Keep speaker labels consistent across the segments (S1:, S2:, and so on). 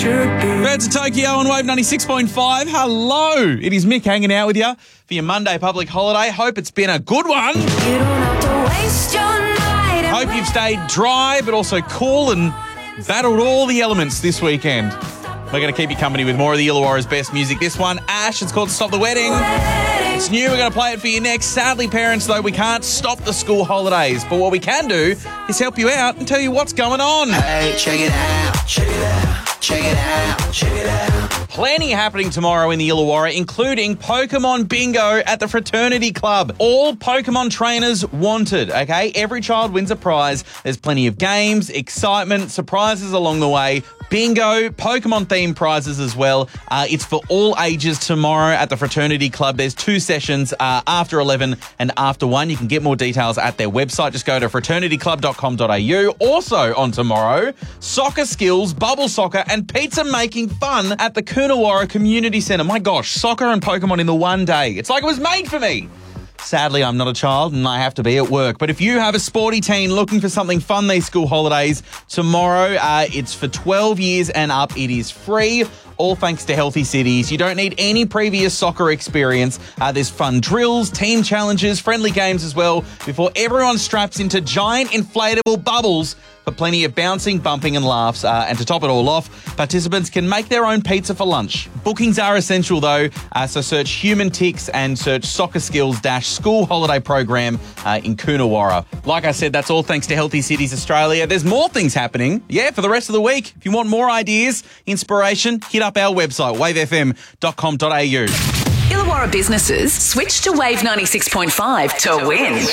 S1: should be.
S2: Birds of Tokyo on Wave 96.5. Hello, it is Mick hanging out with you for your Monday public holiday. Hope it's been a good one.
S1: You don't have to waste your night.
S2: Hope you've stayed dry but also cool and battled all the elements this weekend. We're going to keep you company with more of the Illawarra's best music. This one, Ash, it's called Stop the Wedding. It's new, we're going to play it for you next. Sadly, parents, though, we can't stop the school holidays. But what we can do is help you out and tell you what's going on.
S3: Hey, check it out, check it out, check it out, check it out.
S2: Plenty happening tomorrow in the Illawarra, including Pokemon Bingo at the Fraternity Club. All Pokemon trainers wanted, okay? Every child wins a prize. There's plenty of games, excitement, surprises along the way. Bingo, Pokemon-themed prizes as well. It's for all ages tomorrow at the Fraternity Club. There's 2 sessions after 11 and after 1. You can get more details at their website. Just go to fraternityclub.com.au. Also on tomorrow, soccer skills, bubble soccer and pizza making fun at the Coonawarra Community Centre. My gosh, soccer and Pokemon in the one day. It's like it was made for me. Sadly, I'm not a child and I have to be at work. But if you have a sporty teen looking for something fun these school holidays, tomorrow it's for 12 years and up. It is free, all thanks to Healthy Cities. You don't need any previous soccer experience. There's fun drills, team challenges, friendly games as well before everyone straps into giant inflatable bubbles for plenty of bouncing, bumping and laughs. And to top it all off, participants can make their own pizza for lunch. Bookings are essential though, so search Human Ticks and search Soccer Skills-School Holiday Program in Coonawarra. Like I said, that's all thanks to Healthy Cities Australia. There's more things happening, for the rest of the week. If you want more ideas, inspiration, hit up our website, wavefm.com.au.
S4: Illawarra businesses switch to Wave 96.5 to win.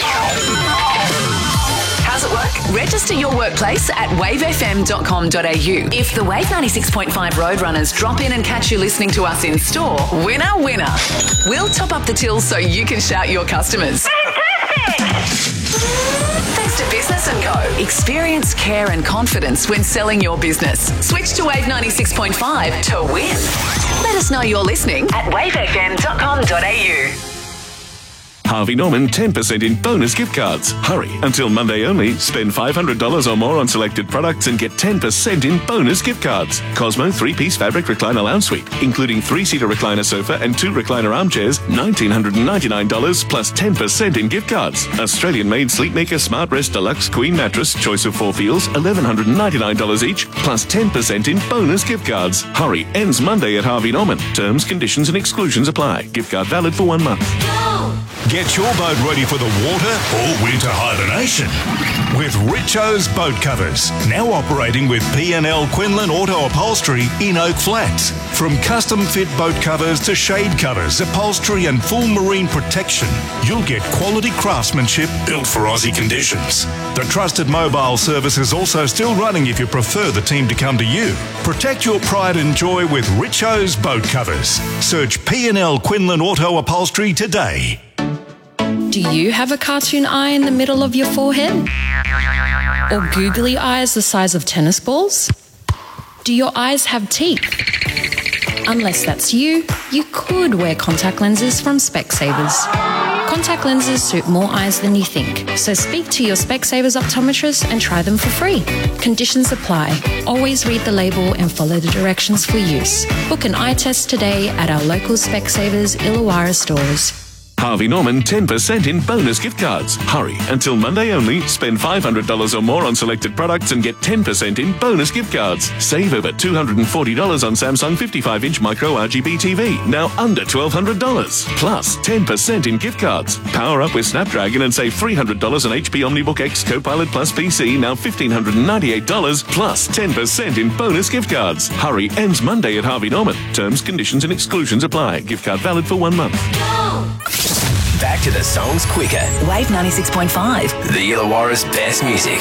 S4: How's it work? Register your workplace at wavefm.com.au. If the Wave 96.5 Roadrunners drop in and catch you listening to us in store, winner, winner. We'll top up the till so you can shout your customers. Thanks to Business & Co. Experience, care and confidence when selling your business. Switch to Wave 96.5 to win. Let us know you're listening at wavefm.com.au.
S5: Harvey Norman 10% in bonus gift cards. Hurry, until Monday only. Spend $500 or more on selected products and get 10% in bonus gift cards. Cosmo 3-piece fabric recliner lounge suite, including 3-seater recliner sofa and 2 recliner armchairs, $1,999 plus 10% in gift cards. Australian-made Sleepmaker Smart Rest Deluxe Queen Mattress, choice of 4 feels, $1,199 each, plus 10% in bonus gift cards. Hurry, ends Monday at Harvey Norman. Terms, conditions and exclusions apply. Gift card valid for 1 month.
S6: Get your boat ready for the water or winter hibernation with Richo's Boat Covers. Now operating with P&L Quinlan Auto Upholstery in Oak Flats. From custom fit boat covers to shade covers, upholstery and full marine protection, you'll get quality craftsmanship built for Aussie conditions. The trusted mobile service is also still running if you prefer the team to come to you. Protect your pride and joy with Richo's Boat Covers. Search P&L Quinlan Auto Upholstery today.
S7: Do you have a cartoon eye in the middle of your forehead? Or googly eyes the size of tennis balls? Do your eyes have teeth? Unless that's you could wear contact lenses from Specsavers. Contact lenses suit more eyes than you think, so speak to your Specsavers optometrist and try them for free. Conditions apply. Always read the label and follow the directions for use. Book an eye test today at our local Specsavers Illawarra stores.
S5: Harvey Norman 10% in bonus gift cards. Hurry, until Monday only. Spend $500 or more on selected products and get 10% in bonus gift cards. Save over $240 on Samsung 55-inch micro RGB TV, now under $1,200. Plus 10% in gift cards. Power up with Snapdragon and save $300 on HP OmniBook X Copilot Plus PC, now $1,598, plus 10% in bonus gift cards. Hurry, ends Monday at Harvey Norman. Terms, conditions and exclusions apply. Gift card valid for 1 month.
S3: Back to the songs quicker.
S4: Wave 96.5.
S3: The Illawarra's best music.